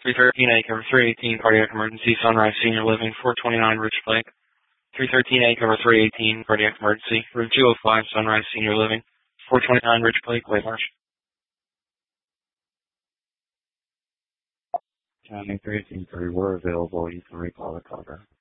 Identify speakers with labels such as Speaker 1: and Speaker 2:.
Speaker 1: 313A, cover 318, cardiac emergency, Sunrise Senior Living, 429 Rich Lake. 313A, cover 318, cardiac emergency, room 205, Sunrise Senior Living, 429 Rich Lake, White Marsh.
Speaker 2: County 318 were available. You can recall the cover.